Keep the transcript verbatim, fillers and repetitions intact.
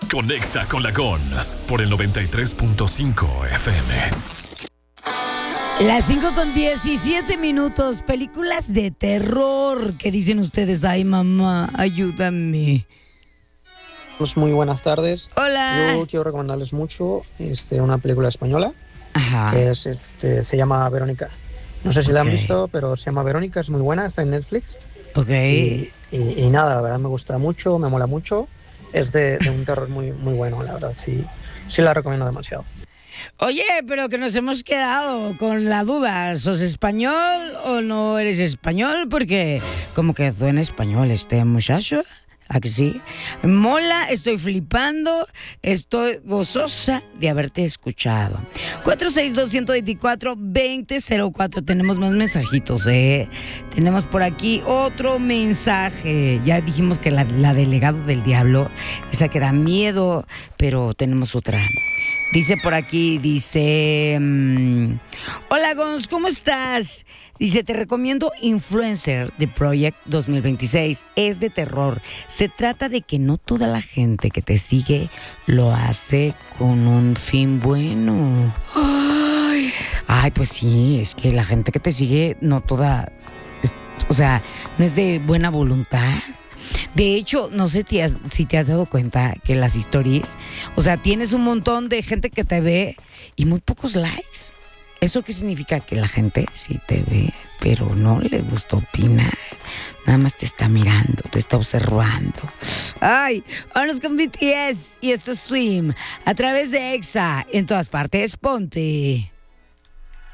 Conexa con la Gons por el noventa y tres punto cinco F M. Las cinco con diecisiete minutos, películas de terror. ¿Qué dicen ustedes? Ay, mamá, ayúdame. Pues muy buenas tardes. Hola. Yo quiero recomendarles mucho este, una película española. Ajá. Que es, este, se llama Verónica. No sé si la han Ok. visto, pero se llama Verónica, es muy buena, está en Netflix. Ok. Y, y- y nada, la verdad me gusta mucho, me mola mucho. Es de, de un terror muy, muy bueno, la verdad, sí, sí la recomiendo demasiado. Oye, pero que nos hemos quedado con la duda. ¿Sos español o no eres español? Porque como que suena español este muchacho. ¿A que sí? Mola, estoy flipando, estoy gozosa de haberte escuchado. cuatro seis dos, uno dos cuatro, dos cero cero cuatro. Tenemos más mensajitos, ¿eh? Tenemos por aquí otro mensaje. Ya dijimos que la, la delegado del diablo, esa que da miedo, pero tenemos otra. Dice por aquí, dice... mm, Hola Gons, ¿cómo estás? Dice, te recomiendo Influencer de Project dos mil veintiséis. Es de terror. Se trata de que no toda la gente que te sigue lo hace con un fin bueno. Ay, Ay pues sí, es que la gente que te sigue no toda... es- o sea, no es de buena voluntad. De hecho, no sé si te, has, si te has dado cuenta que las stories, o sea, tienes un montón de gente que te ve y muy pocos likes. ¿Eso qué significa? Que la gente sí te ve, pero no le gusta opinar. Nada más te está mirando, te está observando. Ay, vámonos con B T S y esto es Swim a través de Exa. En todas partes, ponte.